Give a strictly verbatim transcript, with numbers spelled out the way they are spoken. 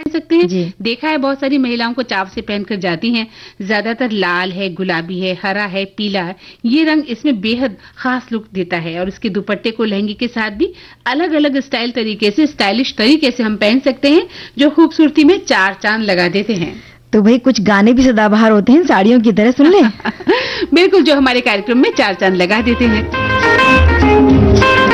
पहन सकते हैं। देखा है बहुत सारी महिलाओं को चाव से पहनकर जाती हैं। ज्यादातर लाल है, गुलाबी है, हरा है, पीला है। ये रंग इसमें बेहद खास लुक देता है और इसके दुपट्टे को लहंगे के साथ भी अलग अलग स्टाइल तरीके से, स्टाइलिश तरीके से हम पहन सकते हैं, जो खूबसूरती में चार चांद लगा देते हैं। तो भाई कुछ गाने भी सदाबहार होते हैं साड़ियों की तरह, सुन ले। बिल्कुल, जो हमारे कार्यक्रम में चार चांद लगा देते हैं।